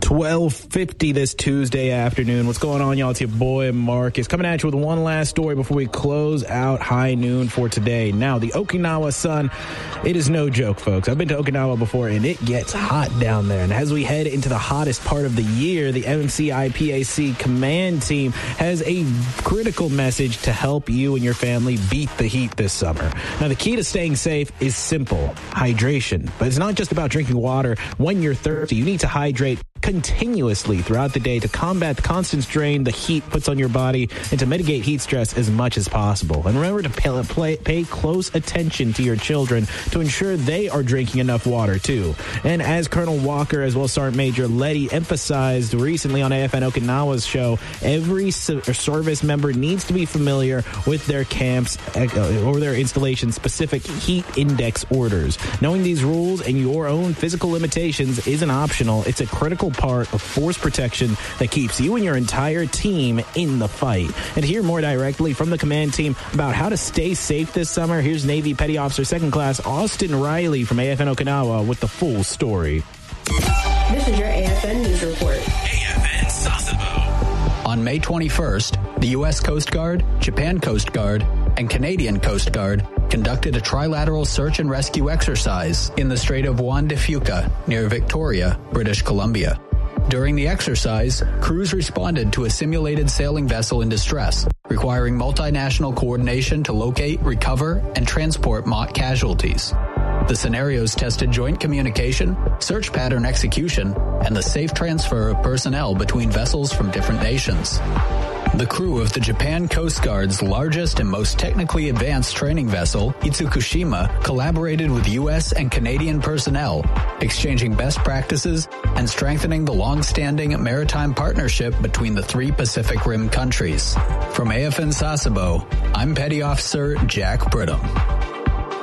12:50 this Tuesday afternoon. What's going on, y'all? It's your boy Marcus coming at you with one last story before we close out High Noon for today. Now, the Okinawa sun, it is no joke, folks. I've been to Okinawa before, and it gets hot down there. And as we head into the hottest part of the year, the MCIPAC command team has a critical message to help you and your family beat the heat this summer. Now, the key to staying safe is simple: hydration. But it's not just about drinking water when you're thirsty. You need to hydrate continuously throughout the day to combat the constant strain the heat puts on your body and to mitigate heat stress as much as possible. And remember to pay close attention to your children to ensure they are drinking enough water too. And as Colonel Walker as well as Sergeant Major Letty emphasized recently on AFN Okinawa's show, every service member needs to be familiar with their camp's or their installation's specific heat index orders. Knowing these rules and your own physical limitations isn't optional. It's a critical part of force protection that keeps you and your entire team in the fight. And to hear more directly from the command team about how to stay safe this summer, here's Navy Petty Officer 2nd Class Austin Riley from AFN Okinawa with the full story. This is your AFN News Report. AFN Sasebo. On May 21st, the U.S. Coast Guard, Japan Coast Guard, and Canadian Coast Guard conducted a trilateral search and rescue exercise in the Strait of Juan de Fuca near Victoria, British Columbia. During the exercise, crews responded to a simulated sailing vessel in distress, requiring multinational coordination to locate, recover, and transport mock casualties. The scenarios tested joint communication, search pattern execution, and the safe transfer of personnel between vessels from different nations. The crew of the Japan Coast Guard's largest and most technically advanced training vessel, Itsukushima, collaborated with U.S. and Canadian personnel, exchanging best practices and strengthening the long-standing maritime partnership between the three Pacific Rim countries. From AFN Sasebo, I'm Petty Officer Jack Brittam.